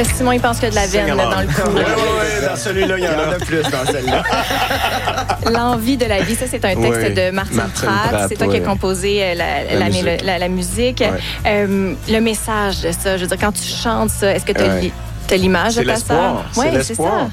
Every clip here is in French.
Simon, il pense qu'il y a de la veine là, dans le coup. Oui, dans celui-là, il y en a plus dans celle-là. L'envie de la vie, ça, c'est un texte de Martine Pratt. C'est toi qui as composé la musique. Le message de ça, je veux dire, quand tu chantes ça, est-ce que tu as l'image de ta sœur? Oui, c'est l'espoir.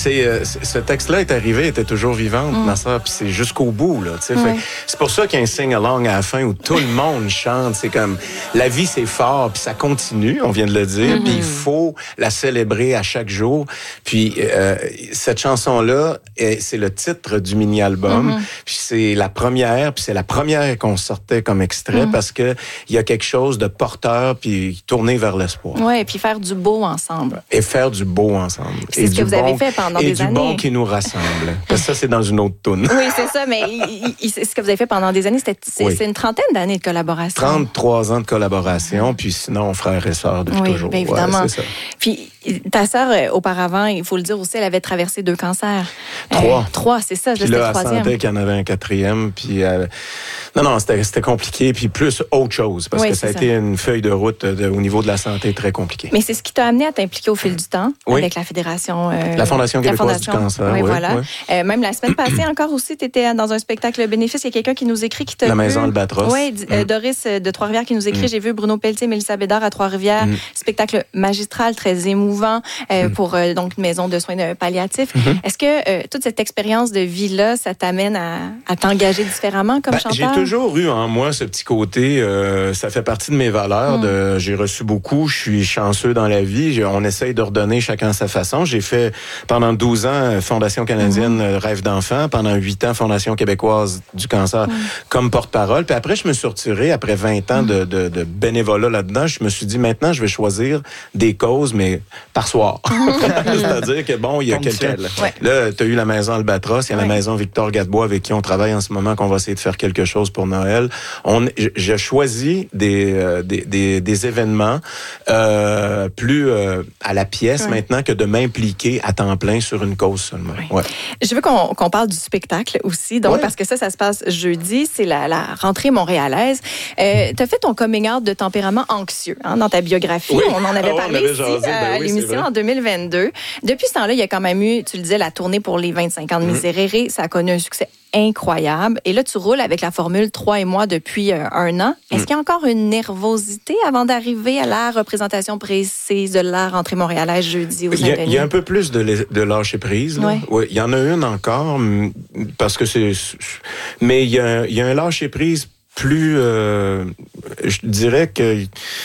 Ce texte-là est arrivé, était toujours vivante, ma sœur, puis c'est jusqu'au bout. Là, c'est pour ça qu'il y a un sing-along à la fin où tout le monde chante. C'est comme, la vie, c'est fort, puis ça continue, on vient de le dire, puis il faut la célébrer à chaque jour. Puis cette chanson-là, c'est le titre du mini-album, puis c'est la première qu'on sortait comme extrait parce que il y a quelque chose de porteur, puis tourné vers l'espoir. Oui, et puis faire du beau ensemble. Et faire du beau ensemble. C'est ce que vous avez fait pendant des années. Et du bon qui nous rassemble. Parce que ça, c'est dans une autre toune. Oui, c'est ça, mais ce que vous avez fait pendant des années, c'est une trentaine d'années de collaboration. 33 ans de collaboration, puis sinon, frères et sœurs depuis toujours. Bien évidemment. Ouais, c'est ça. Puis ta sœur, auparavant, il faut le dire aussi, elle avait traversé 2 cancers. 3. C'est ça. Puis là, elle sentait qu'il y en avait un 4e, puis... Non, c'était compliqué, puis plus autre chose, parce que ça a été une feuille de route au niveau de la santé très compliquée. Mais c'est ce qui t'a amené à t'impliquer au fil du temps avec la Fédération... la Fondation québécoise du cancer. Oui, voilà. Même la semaine passée, encore aussi, tu étais dans un spectacle bénéfice. Il y a quelqu'un qui nous écrit qui t'a vu. La Maison Albatros. Oui, Doris de Trois-Rivières qui nous écrit. J'ai vu Bruno Pelletier et Mélissa Bédard à Trois-Rivières. Spectacle magistral, très émouvant pour donc une maison de soins palliatifs. Est-ce que toute cette expérience de vie-là, ça t'amène à t'engager différemment comme chanteur? J'ai toujours eu en moi ce petit côté, ça fait partie de mes valeurs. J'ai reçu beaucoup, je suis chanceux dans la vie. On essaye de redonner chacun à sa façon. J'ai fait pendant 12 ans Fondation canadienne Rêve d'enfant, pendant 8 ans Fondation québécoise du cancer comme porte-parole. Puis après, je me suis retiré, après 20 ans de bénévolat là-dedans, je me suis dit, maintenant, je vais choisir des causes, mais par soir. C'est-à-dire que, bon, il y a quelqu'un... Là, tu as eu la Maison Albatros, il y a la Maison Victor Gadebois avec qui on travaille en ce moment, qu'on va essayer de faire quelque chose pour Noël. J'ai choisi des événements plus à la pièce maintenant que de m'impliquer à temps plein sur une cause seulement. Ouais. Je veux qu'on parle du spectacle aussi, donc parce que ça se passe jeudi, c'est la rentrée montréalaise. Tu as fait ton coming out de tempérament anxieux dans ta biographie. On en avait parlé ici à l'émission en 2022. Depuis ce temps-là, il y a quand même eu, tu le disais, la tournée pour les 25 ans de Miserere. Ça a connu un succès incroyable. Et là, tu roules avec la formule 3 et moi depuis 1 an. Est-ce qu'il y a encore une nervosité avant d'arriver à la représentation précise de la rentrée montréalaise jeudi aux Saint-Denis? Il y a un peu plus de lâcher prise. Oui, il y en a une encore, parce que c'est... Mais il y a un lâcher prise plus... je dirais que...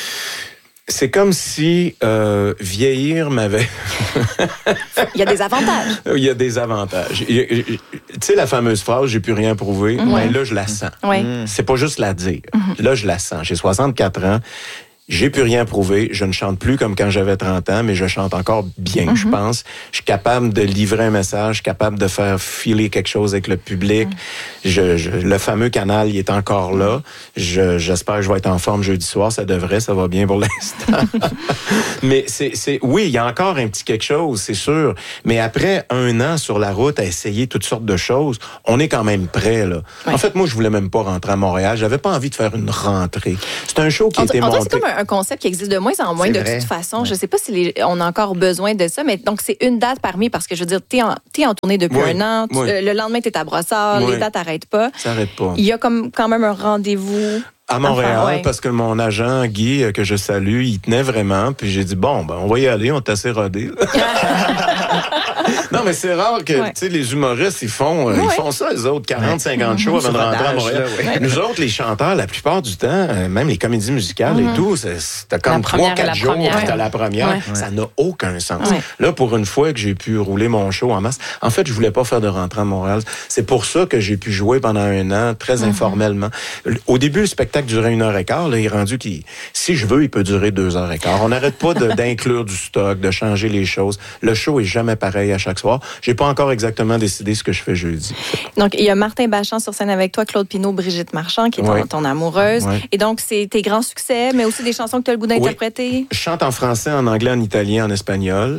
C'est comme si vieillir m'avait... Il y a des avantages. Il y a des avantages. Tu sais, la fameuse phrase « j'ai plus rien prouvé », ben là, je la sens. C'est pas juste la dire. Là, je la sens. J'ai 64 ans. J'ai plus rien prouvé. Je ne chante plus comme quand j'avais 30 ans, mais je chante encore bien, je pense. Je suis capable de livrer un message, capable de faire filer quelque chose avec le public. Le fameux canal, il est encore là. J'espère que je vais être en forme jeudi soir. Ça va bien pour l'instant. Mais oui, il y a encore un petit quelque chose, c'est sûr. Mais après 1 an sur la route à essayer toutes sortes de choses, on est quand même prêt, là. En fait, moi, je voulais même pas rentrer à Montréal. J'avais pas envie de faire une rentrée. C'est un show qui était monté. C'est comme un concept qui existe de moins en moins de toute façon. Je sais pas si on a encore besoin de ça, mais donc c'est une date parmi, parce que je veux dire, t'es en tournée depuis 1 an, le lendemain t'es à Brossard, les dates n'arrêtent pas. Ça n'arrête pas. Il y a quand même un rendez-vous. À Montréal, parce que mon agent, Guy, que je salue, il tenait vraiment. Puis j'ai dit, bon, on va y aller, on est assez rodés. Non, mais c'est rare que, tu sais, les humoristes, ils font ça, les autres, 40, 50 shows avant de rentrer à Montréal. Nous autres, les chanteurs, la plupart du temps, même les comédies musicales et tout, t'as comme 3-4 jours, puis t'as la première. Ça n'a aucun sens. Là, pour une fois que j'ai pu rouler mon show en masse, en fait, je voulais pas faire de rentrée à Montréal. C'est pour ça que j'ai pu jouer pendant 1 an, très informellement. Au début, le spectacle durait 1h15. Là, il est rendu si je veux, il peut durer 2h15. On n'arrête pas d'inclure du stock, de changer les choses. Le show est jamais jamais pareil à chaque soir. J'ai pas encore exactement décidé ce que je fais jeudi. Donc, il y a Martin Bachand sur scène avec toi, Claude Pinault, Brigitte Marchand, qui est ton amoureuse. Oui. Et donc, c'est tes grands succès, mais aussi des chansons que tu as le goût d'interpréter. Oui. Je chante en français, en anglais, en italien, en espagnol.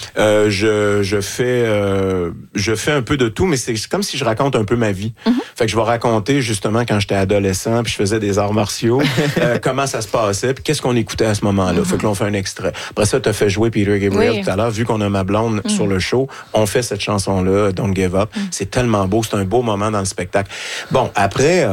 Je fais un peu de tout, mais c'est comme si je raconte un peu ma vie. Fait que je vais raconter, justement, quand j'étais adolescent, puis je faisais des arts martiaux, comment ça se passait, puis qu'est-ce qu'on écoutait à ce moment-là. Fait que là, on fait un extrait. Après ça, tu as fait jouer Peter Gabriel tout à l'heure. Vu qu'on a ma blonde sur le show, on fait cette chanson-là, Don't Give Up. C'est tellement beau, c'est un beau moment dans le spectacle. Bon, après,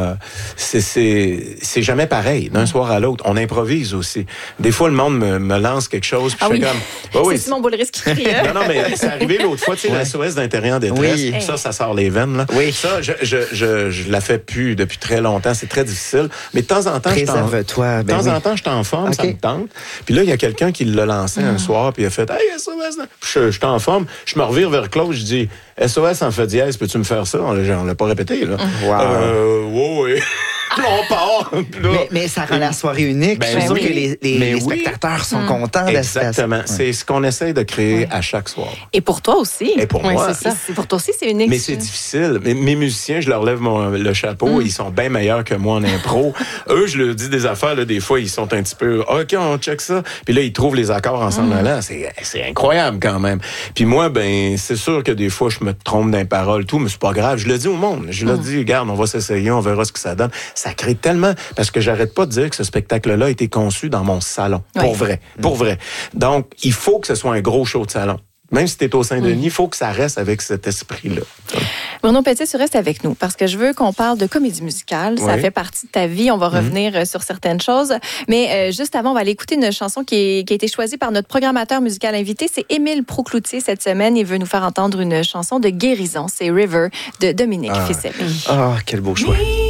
c'est jamais pareil, d'un soir à l'autre. On improvise aussi. Des fois, le monde me lance quelque chose, puis je fais comme... C'est Simon Boulris qui crie. Non, mais c'est arrivé l'autre fois, tu sais, la SOS d'intérieur détresse. Oui. Ça sort les veines, là. Oui. Ça, je la fais plus depuis très longtemps. C'est très difficile. Mais de temps en temps, préserve-toi. De temps en temps, je t'en forme, ça me tente. Puis là, il y a quelqu'un qui l'a lancé un soir, puis il a fait « Hey, SOS! » Je t'en forme. Je me revire vers Claude, je dis « SOS en fait dièse, peux-tu me faire ça? » On l'a pas répété, là. Oui. Puis on part. Mais ça rend la soirée unique. Je suis sûr que les spectateurs sont contents. Exactement. C'est ce qu'on essaie de créer à chaque soir. Et pour toi aussi. Et pour moi. C'est ça. Pour toi aussi, c'est unique. Mais c'est difficile. Mes musiciens, je leur lève le chapeau. Ils sont bien meilleurs que moi en impro. Eux, je leur dis des affaires. Là, des fois, ils sont un petit peu « OK, on check ça. » Puis là, ils trouvent les accords en s'en allant. C'est incroyable quand même. Puis moi, c'est sûr que des fois, je me trompe dans les paroles, tout, mais c'est pas grave. Je le dis au monde. Je leur dis « Regarde, on va s'essayer, on verra ce que ça donne. » Ça crée tellement... Parce que j'arrête pas de dire que ce spectacle-là a été conçu dans mon salon. Pour vrai. Pour vrai. Donc, il faut que ce soit un gros show de salon. Même si t'es au Saint-Denis, il faut que ça reste avec cet esprit-là. Bruno Petit, tu restes avec nous parce que je veux qu'on parle de comédie musicale. Ça fait partie de ta vie. On va revenir sur certaines choses. Mais juste avant, on va aller écouter une chanson qui a été choisie par notre programmateur musical invité. C'est Émile Proucloutier cette semaine. Il veut nous faire entendre une chanson de guérison. C'est River de Dominique Fils-Aimé. Quel beau choix.